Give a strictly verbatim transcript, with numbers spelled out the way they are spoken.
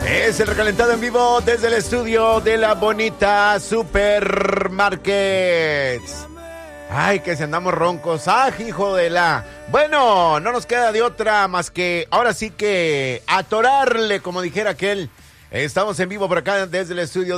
Es el recalentado en vivo desde el estudio de la bonita Supermarkets. Ay, que si andamos roncos. ¡Ah, hijo de la! Bueno, no nos queda de otra más que ahora sí que atorarle, como dijera aquel. Estamos en vivo por acá desde el estudio